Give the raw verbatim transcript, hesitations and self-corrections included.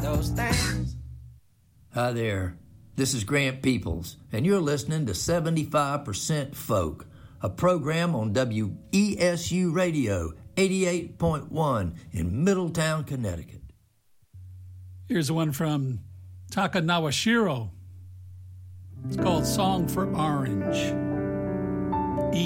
those things. Hi there, this is Grant Peoples, and you're listening to seventy-five percent Folk, a program on W E S U Radio eighty-eight point one in Middletown, Connecticut. Here's one from Taka Nawashiro. It's called Song for Orange.